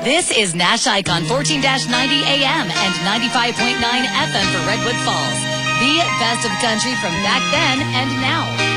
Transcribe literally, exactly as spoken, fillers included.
This is Nash Icon fourteen ninety A M and ninety-five point nine F M for Redwood Falls. The best of country from back then and now.